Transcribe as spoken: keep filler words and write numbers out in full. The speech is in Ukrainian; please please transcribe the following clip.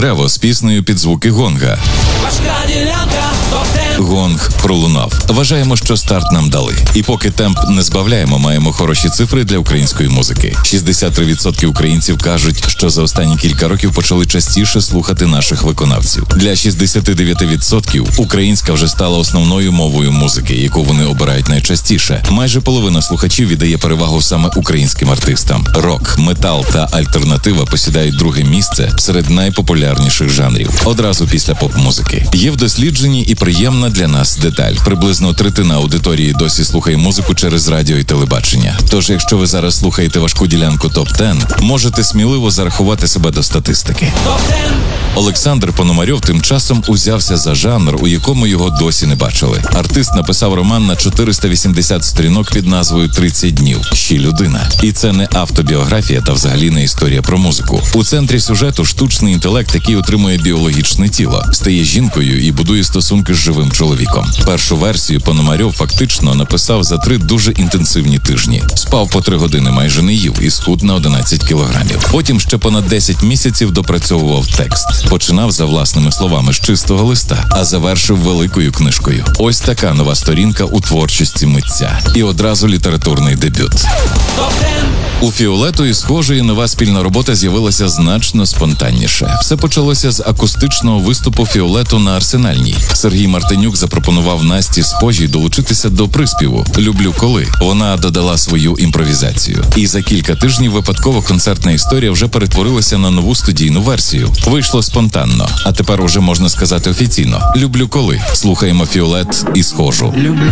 Древо з піснею під звуки гонга. Гонг пролунав. Вважаємо, що старт нам дали. І поки темп не збавляємо, маємо хороші цифри для української музики. шістдесят три відсотки українців кажуть, що за останні кілька років почали частіше слухати наших виконавців. Для шістдесят дев'ять відсотків українська вже стала основною мовою музики, яку вони обирають найчастіше. Майже половина слухачів віддає перевагу саме українським артистам. Рок, метал та альтернатива посідають друге місце серед найпопулярніших жанрів. Одразу після поп-музики. Є в дослідженні і приємна для нас деталь. Приблизно третина аудиторії досі слухає музику через радіо і телебачення. Тож, якщо ви зараз слухаєте важку ділянку топ десять, можете сміливо зарахувати себе до статистики. Олександр Пономарьов тим часом узявся за жанр, у якому його досі не бачили. Артист написав роман на чотириста вісімдесят сторінок під назвою «тридцять днів. Ще людина». І це не автобіографія та взагалі не історія про музику. У центрі сюжету штучний інтелект, який отримує біологічне тіло, стає жінкою і будує стосунки з живим чоловіком. Першу версію Пономарьов фактично написав за три дуже інтенсивні тижні. Спав по три години, майже не їв і схуд на одинадцять кілограмів. Потім ще понад десять місяців допрацьовував текст. Починав, за власними словами, з чистого листа, а завершив великою книжкою. Ось така нова сторінка у творчості митця. І одразу літературний дебют. У Фіолету і Схожої нова спільна робота з'явилася значно спонтанніше. Все почалося з акустичного виступу Фіолету на Арсенальній. Сергій Мартинюк запропонував Насті Схожій долучитися до приспіву «Люблю коли». Вона додала свою імпровізацію. І за кілька тижнів випадково концертна історія вже перетворилася на нову студійну версію. Вийшло спонтанно, а тепер уже можна сказати офіційно. «Люблю коли». Слухаємо Фіолет і Схожу.